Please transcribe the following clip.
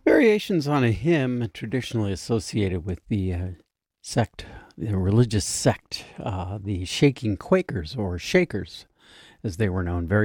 Variations on a hymn traditionally associated with the religious sect, the Shaking Quakers or Shakers, as they were known. Very